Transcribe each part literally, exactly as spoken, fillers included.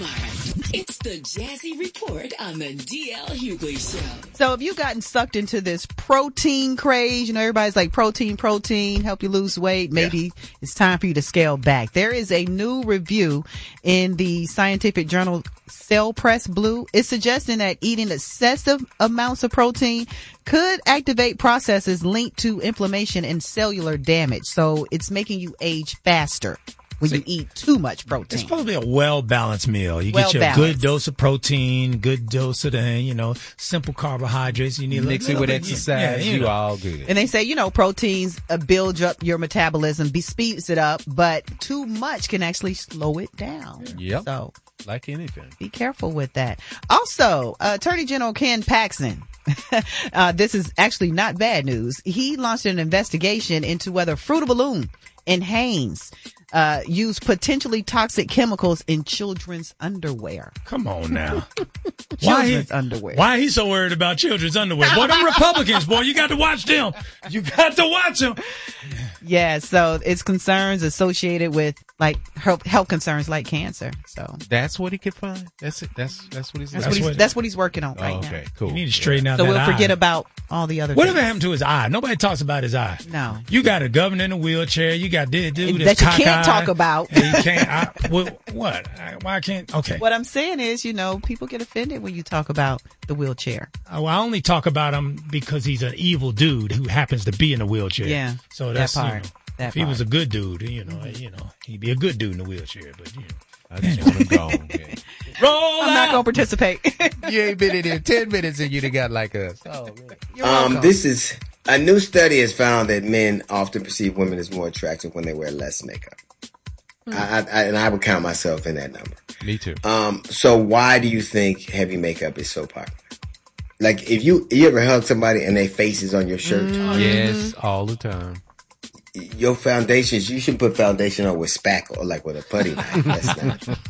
tomorrow. It's the Jazzy Report on the D L Hughley Show. So have you gotten sucked into this protein craze? You know, everybody's like protein, protein, help you lose weight. Maybe yeah. it's time for you to scale back. There is a new review in the scientific journal Cell Press Blue. It's suggesting that eating excessive amounts of protein could activate processes linked to inflammation and cellular damage. So it's making you age faster when See, you eat too much protein. It's supposed to be a well-balanced meal. You well get your balanced. good dose of protein, good dose of the, you know, simple carbohydrates. You need a mix little, it with bit, exercise. Yeah, you, you know. all good. And they say, you know, proteins uh, build up your metabolism, be, speeds it up, but too much can actually slow it down. Yep. So like anything. Be careful with that. Also, uh, Attorney General Ken Paxton. uh, this is actually not bad news. He launched an investigation into whether Fruit of the Loom and Hanes uh, use potentially toxic chemicals in children's underwear. Come on now. Children's why he, underwear. Why he so worried about children's underwear? Boy, them Republicans, boy, you got to watch them. You got to watch them. Yeah, so it's concerns associated with like health, health concerns like cancer. So that's what he could find. That's it. That's that's what he's. That's, that's, what, he's what, that's what he's working on right oh, now. Okay, cool. You need to straighten out so that we'll eye. forget about all the other. Whatever things. happened to his eye? Nobody talks about his eye. No. You got a governor in a wheelchair. You got this dude that you can't cockeyed. talk about. You can't. I, what? what? I, why can't? Okay. What I'm saying is, you know, people get offended when you talk about the wheelchair. Oh, I only talk about him because he's an evil dude who happens to be in a wheelchair. Yeah. So that's that part. You know, that if part. he was a good dude, you know, you know, he'd be a good dude in a wheelchair. But you know. I just want him gone. Okay. Roll I'm out. not gonna participate. You ain't been in here ten minutes and you'd have got like us. Oh Um, man. this is a new study has found that men often perceive women as more attractive when they wear less makeup. Mm. I, I, and I would count myself in that number. Me too. Um, so why do you think heavy makeup is so popular? Like, if you you ever hug somebody and their face is on your shirt? Mm. Yes, all the time. Your foundations, you should put foundation on with spackle or like with a putty knife. That's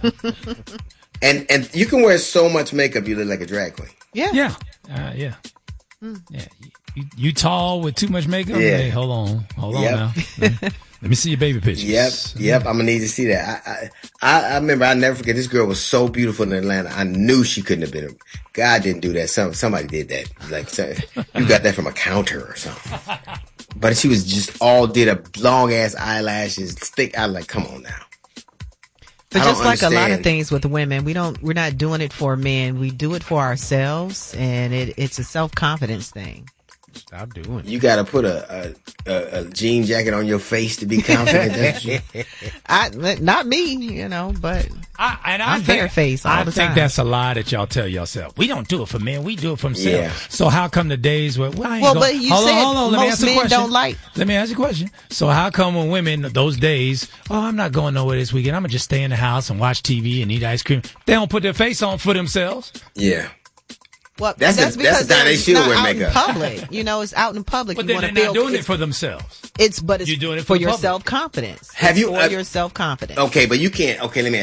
not. And and you can wear so much makeup you look like a drag queen. Yeah. Yeah. Uh, yeah. Mm. Yeah. You, you tall with too much makeup? Yeah. Hey, hold on. Hold on Yep. now. Let me see your baby pictures. Yep. Yep. I'm gonna need to see that. I, I I remember. I never forget. This girl was so beautiful in Atlanta. I knew she couldn't have been. A, God didn't do that. Some somebody did that. Like so, you got that from a counter or something. But she was just all did a long ass eyelashes, thick. I was like, come on now. But I just don't like a lot of understand. things with women, we don't, we're not doing it for men. We do it for ourselves, and it, it's a self-confidence thing. Stop doing it. You got to put a, a, a, a jean jacket on your face to be confident. That's you. I, not me, you know, but I, and I I'm think, barefaced all I the think time. that's a lie that y'all tell yourself. We don't do it for men. We do it for themselves. Yeah. So how come the days where well, I ain't Well, gonna, but you hold said on, hold on, let me most ask you a men question. don't like- Let me ask you a question. So how come when women those days, oh, I'm not going nowhere this weekend. I'm gonna just stay in the house and watch T V and eat ice cream. They don't put their face on for themselves. Yeah. well, That's that's, the- that's because the time they it's should not wear out makeup. in public. You know, it's out in public. But you then want they're to feel not doing it it's, for themselves. it's, but it's You're doing it for for the your public. self confidence. Have you- for uh, your self confidence? Okay, but you can't. Okay, let me